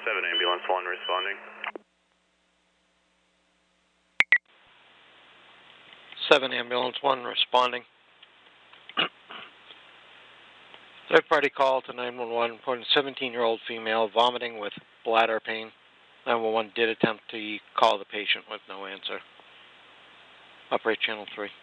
7 ambulance 1 responding. 7 ambulance 1 responding. Third party call to 911 reporting 17-year-old female vomiting with bladder pain. 911 did attempt to call the patient with no answer. Operate channel 3.